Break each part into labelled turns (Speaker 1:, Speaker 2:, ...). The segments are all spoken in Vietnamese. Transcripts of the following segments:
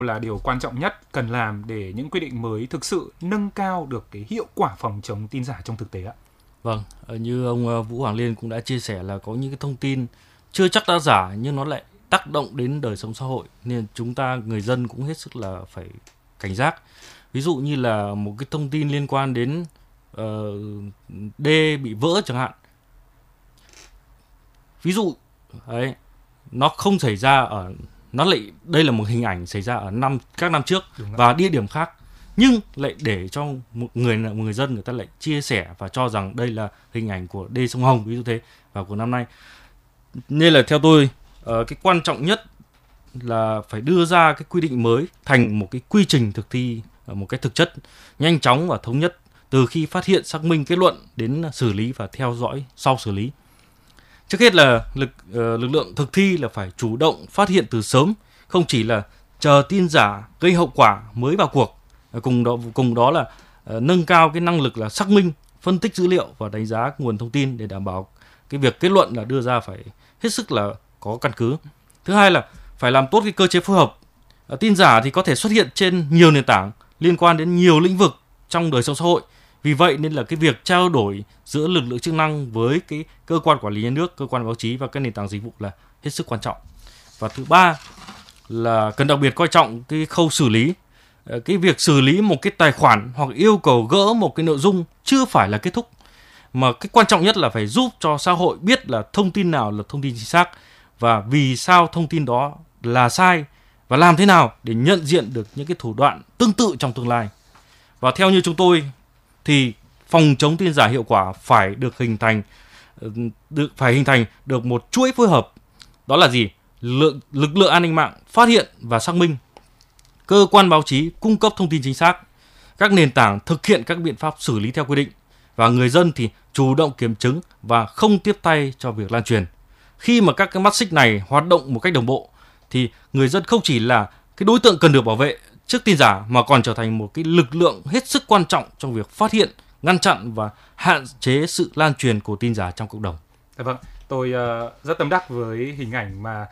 Speaker 1: là điều quan trọng nhất cần làm để những quy định mới thực sự nâng cao được cái hiệu quả phòng chống tin giả trong thực tế ạ?
Speaker 2: Vâng, như ông Vũ Hoàng Liên cũng đã chia sẻ là có những cái thông tin chưa chắc đã giả nhưng nó lại tác động đến đời sống xã hội, nên chúng ta người dân cũng hết sức là phải cảnh giác. Ví dụ như là một cái thông tin liên quan đến đê bị vỡ chẳng hạn. Ví dụ đấy, nó không xảy ra đây là một hình ảnh xảy ra ở các năm trước và địa điểm khác, nhưng lại để cho một người dân người ta lại chia sẻ và cho rằng đây là hình ảnh của đê sông Hồng, ví dụ thế, và của năm nay. Nên là theo tôi, cái quan trọng nhất là phải đưa ra cái quy định mới thành một cái quy trình thực thi một cái thực chất, nhanh chóng và thống nhất từ khi phát hiện, xác minh, kết luận đến xử lý và theo dõi sau xử lý. Trước hết là lực lượng thực thi là phải chủ động phát hiện từ sớm, không chỉ là chờ tin giả gây hậu quả mới vào cuộc. Cùng đó là nâng cao cái năng lực là xác minh, phân tích dữ liệu và đánh giá nguồn thông tin để đảm bảo cái việc kết luận là đưa ra phải hết sức là có căn cứ. Thứ hai là phải làm tốt cái cơ chế phối hợp. Tin giả thì có thể xuất hiện trên nhiều nền tảng liên quan đến nhiều lĩnh vực trong đời sống xã hội. Vì vậy nên là cái việc trao đổi giữa lực lượng chức năng với cái cơ quan quản lý nhà nước, cơ quan báo chí và các nền tảng dịch vụ là hết sức quan trọng. Và thứ ba là cần đặc biệt coi trọng cái khâu xử lý. Cái việc xử lý một cái tài khoản hoặc yêu cầu gỡ một cái nội dung chưa phải là kết thúc, mà cái quan trọng nhất là phải giúp cho xã hội biết là thông tin nào là thông tin chính xác và vì sao thông tin đó là sai, và làm thế nào để nhận diện được những cái thủ đoạn tương tự trong tương lai. Và theo như chúng tôi thì phòng chống tin giả hiệu quả phải hình thành được một chuỗi phối hợp. Đó là gì? Lực lượng an ninh mạng phát hiện và xác minh, cơ quan báo chí cung cấp thông tin chính xác, các nền tảng thực hiện các biện pháp xử lý theo quy định, và người dân thì chủ động kiểm chứng và không tiếp tay cho việc lan truyền. Khi mà các cái mắt xích này hoạt động một cách đồng bộ thì người dân không chỉ là cái đối tượng cần được bảo vệ trước tin giả mà còn trở thành một cái lực lượng hết sức quan trọng trong việc phát hiện, ngăn chặn và hạn chế sự lan truyền của tin giả trong cộng đồng.
Speaker 1: Vâng, tôi rất tâm đắc với hình ảnh mà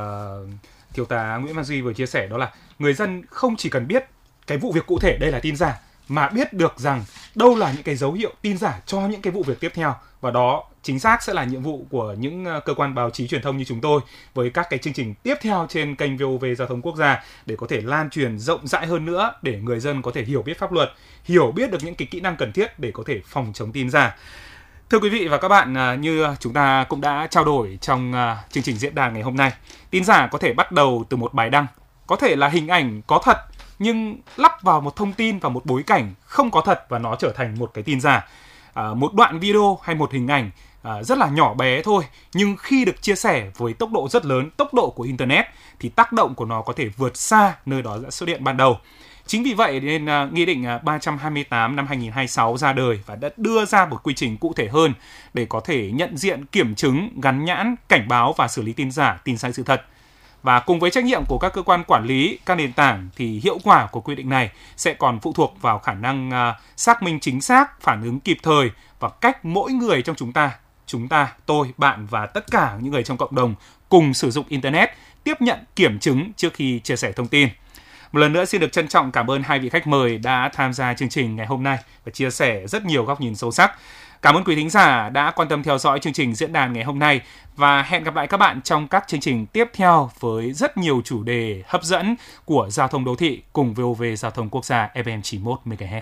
Speaker 1: thiếu tá Nguyễn Văn Duy vừa chia sẻ, đó là người dân không chỉ cần biết cái vụ việc cụ thể đây là tin giả mà biết được rằng đâu là những cái dấu hiệu tin giả cho những cái vụ việc tiếp theo, và đó chính xác sẽ là nhiệm vụ của những cơ quan báo chí truyền thông như chúng tôi với các cái chương trình tiếp theo trên kênh VOV Giao thông Quốc gia để có thể lan truyền rộng rãi hơn nữa, để người dân có thể hiểu biết pháp luật, hiểu biết được những cái kỹ năng cần thiết để có thể phòng chống tin giả. Thưa quý vị và các bạn, như chúng ta cũng đã trao đổi trong chương trình diễn đàn ngày hôm nay, tin giả có thể bắt đầu từ một bài đăng, có thể là hình ảnh có thật nhưng lắp vào một thông tin và một bối cảnh không có thật và nó trở thành một cái tin giả. Một đoạn video hay một hình ảnh rất là nhỏ bé thôi, nhưng khi được chia sẻ với tốc độ rất lớn, tốc độ của Internet, thì tác động của nó có thể vượt xa nơi đó đã xuất hiện ban đầu. Chính vì vậy nên Nghị định 328 năm 2026 ra đời và đã đưa ra một quy trình cụ thể hơn để có thể nhận diện, kiểm chứng, gắn nhãn, cảnh báo và xử lý tin giả, tin sai sự thật. Và cùng với trách nhiệm của các cơ quan quản lý, các nền tảng thì hiệu quả của quy định này sẽ còn phụ thuộc vào khả năng xác minh chính xác, phản ứng kịp thời và cách mỗi người trong chúng ta, tôi, bạn và tất cả những người trong cộng đồng cùng sử dụng Internet, tiếp nhận, kiểm chứng trước khi chia sẻ thông tin. Một lần nữa xin được trân trọng cảm ơn hai vị khách mời đã tham gia chương trình ngày hôm nay và chia sẻ rất nhiều góc nhìn sâu sắc. Cảm ơn quý thính giả đã quan tâm theo dõi chương trình diễn đàn ngày hôm nay và hẹn gặp lại các bạn trong các chương trình tiếp theo với rất nhiều chủ đề hấp dẫn của giao thông đô thị cùng VOV Giao thông Quốc gia FM 91 MHz.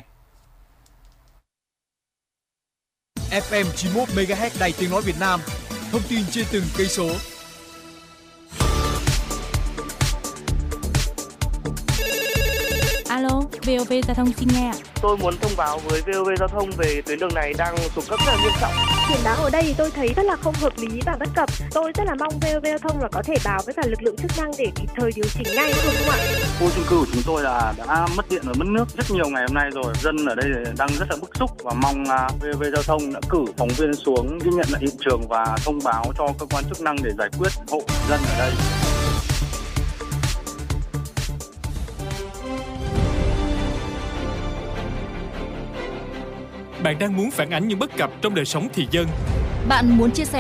Speaker 3: FM 91 MHz Đài Tiếng nói Việt Nam. Thông tin trên từng cây số.
Speaker 4: Alo, VOV Giao thông xin nghe ạ.
Speaker 5: Tôi muốn thông báo với VOV Giao thông về tuyến đường này đang xuống cấp rất là nghiêm trọng.
Speaker 6: Điểm báo ở đây thì tôi thấy rất là không hợp lý và bất cập. Tôi rất là mong VOV Giao thông là có thể báo với cả lực lượng chức năng để kịp thời điều chỉnh ngay, được không ạ?
Speaker 7: Khu chung cư của chúng tôi là đã mất điện và mất nước rất nhiều ngày hôm nay rồi. Dân ở đây đang rất là bức xúc và mong VOV Giao thông đã cử phóng viên xuống ghi nhận lại hiện trường và thông báo cho cơ quan chức năng để giải quyết hộ dân ở đây.
Speaker 3: Bạn đang muốn phản ánh những bất cập trong đời sống thị dân.
Speaker 4: Bạn muốn chia sẻ